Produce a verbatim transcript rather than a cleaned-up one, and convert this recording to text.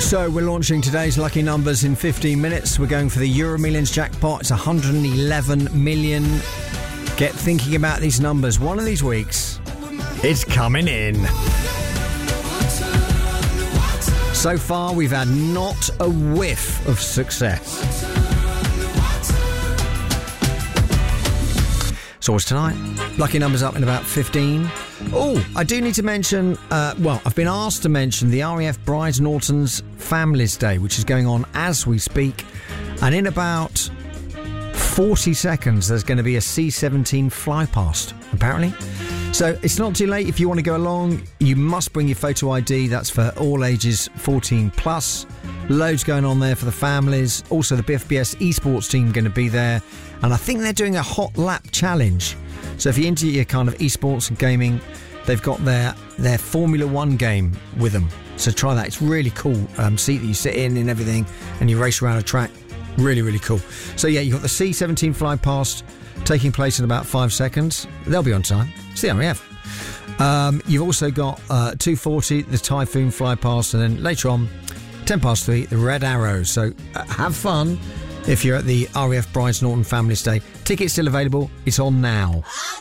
So we're launching today's lucky numbers in fifteen minutes. We're going for the Euro Millions jackpot. It's one hundred eleven million. Get thinking about these numbers. One of these weeks, it's coming in. So far, we've had not a whiff of success. So what's tonight? Lucky numbers up in about fifteen. Oh, I do need to mention, uh, well, I've been asked to mention the R A F Brides Norton's Families Day, which is going on as we speak. And in about forty seconds, there's going to be a C seventeen fly past, apparently. So it's not too late if you want to go along. You must bring your photo I D. That's for all ages fourteen plus. Loads going on there for the families. Also, the B F B S esports team going to be there. And I think they're doing a hot lap challenge. So if you're into your kind of esports and gaming, they've got their, their Formula One game with them. So try that. It's really cool. Um, seat that you sit in and everything, and you race around a track. Really, really cool. So yeah, you've got the C seventeen fly past taking place in about five seconds. They'll be on time. It's the R A F. Um, you've also got uh, two forty, the Typhoon fly past, and then later on, ten past three, the Red Arrow. So uh, have fun if you're at the R A F Brides Norton Families Day. Tickets still available. It's on now.